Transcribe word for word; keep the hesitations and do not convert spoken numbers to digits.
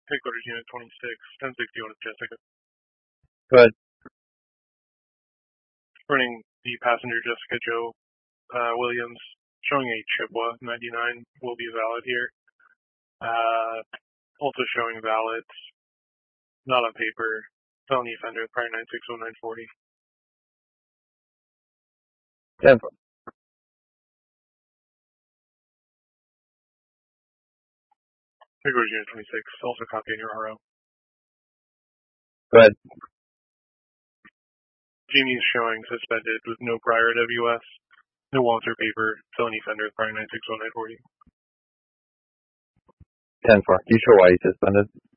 Headquarters Unit twenty-six, ten sixty-one with Jessica. Go ahead. Running the passenger Jessica Joe uh, Williams, showing a Chippewa ninety-nine will be valid here. Uh, also showing valid, not on paper, felony offender, prior nine six oh nine forty. ten four. Headquarters Unit twenty-six, also copy in your R O. Go ahead. Jamie is showing suspended with no prior W S, no warrants or paper, felony offender, prior nine six oh nine forty. ten four. You sure why he's suspended?